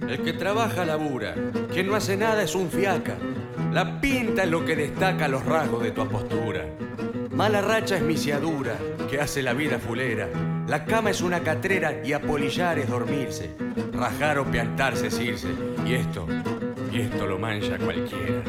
El que trabaja labura, quien no hace nada es un fiaca. La pinta es lo que destaca los rasgos de tu apostura. Mala racha es misiadura, que hace la vida fulera. La cama es una catrera y apolillar es dormirse. Rajar o piantarse es irse. Y esto lo mancha cualquiera.